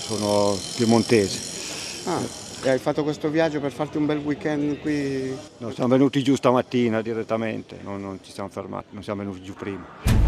sono piemontese. Ah, e hai fatto questo viaggio per farti un bel weekend qui? No, siamo venuti giù stamattina direttamente, non ci siamo fermati, non siamo venuti giù prima.